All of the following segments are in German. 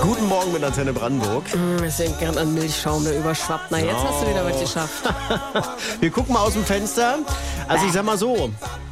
Guten Morgen mit Antenne Brandenburg. Ich denke gern an Milchschaum, der überschwappt. Na, jetzt hast du wieder was geschafft. Wir gucken mal aus dem Fenster. Also ich sag mal so,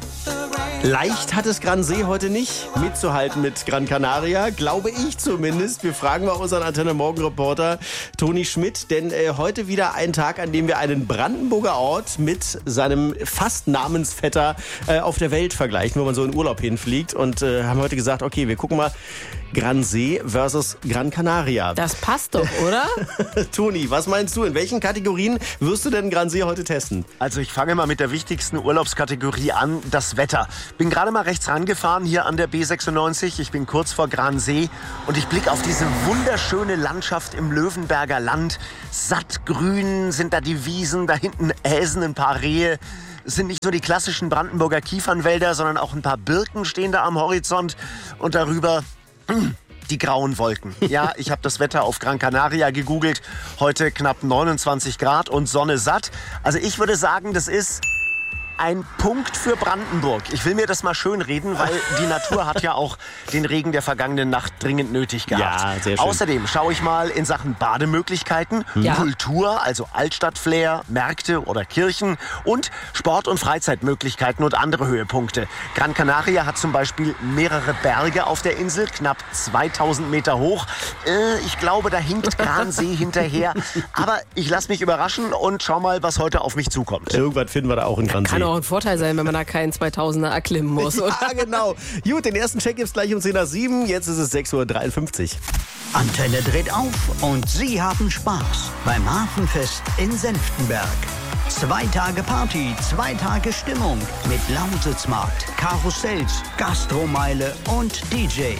leicht hat es Gran See heute nicht mitzuhalten mit Gran Canaria, glaube ich zumindest. Wir fragen mal unseren Antenne Morgen Reporter Toni Schmidt, denn heute wieder ein Tag, an dem wir einen Brandenburger Ort mit seinem fast Namensvetter auf der Welt vergleichen, wo man so in Urlaub hinfliegt, und haben heute gesagt, okay, wir gucken mal Gran See versus Gran Canaria. Das passt doch, oder? Toni, was meinst du? In welchen Kategorien wirst du denn Gran See heute testen? Also ich fange mal mit der wichtigsten Urlaubskategorie an, das Wetter. Bin gerade mal rechts rangefahren hier an der B96. Ich bin kurz vor Gran See und ich blicke auf diese wunderschöne Landschaft im Löwenberger Land. Sattgrün sind da die Wiesen, da hinten äsen ein paar Rehe. Es sind nicht nur die klassischen Brandenburger Kiefernwälder, sondern auch ein paar Birken stehen da am Horizont und darüber die grauen Wolken. Ja, ich habe das Wetter auf Gran Canaria gegoogelt. Heute knapp 29 Grad und Sonne satt. Also ich würde sagen, das ist ein Punkt für Brandenburg. Ich will mir das mal schön reden, weil die Natur hat ja auch den Regen der vergangenen Nacht dringend nötig gehabt. Ja, sehr schön. Außerdem schaue ich mal in Sachen Bademöglichkeiten, Kultur, also Altstadtflair, Märkte oder Kirchen und Sport- und Freizeitmöglichkeiten und andere Höhepunkte. Gran Canaria hat zum Beispiel mehrere Berge auf der Insel, knapp 2000 Meter hoch. Ich glaube, da hinkt Gran See hinterher. Aber ich lasse mich überraschen und schau mal, was heute auf mich zukommt. Irgendwann finden wir da auch in Gran See. Kann auch ein Vorteil sein, wenn man da keinen 2000er erklimmen muss, oder? Ja, genau. Gut, den ersten Check gibt's gleich um 10:07 Uhr. Jetzt ist es 6:53 Uhr. Antenne dreht auf und Sie haben Spaß beim Hafenfest in Senftenberg. 2 Tage Party, 2 Tage Stimmung mit Lausitz-Markt, Karussells, Gastromeile und DJs.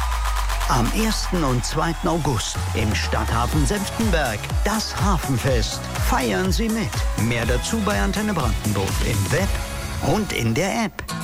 Am 1. und 2. August im Stadthafen Senftenberg. Das Hafenfest. Feiern Sie mit. Mehr dazu bei Antenne Brandenburg im Web und in der App.